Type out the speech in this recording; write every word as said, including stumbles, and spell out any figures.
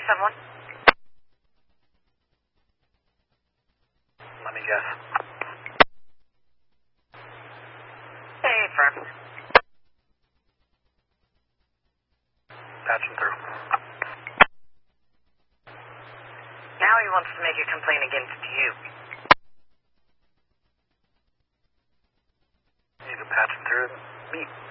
someone? Let me guess. Hey, firm. Patch him through. Now he wants to make a complaint against you. You can patch him through. Me.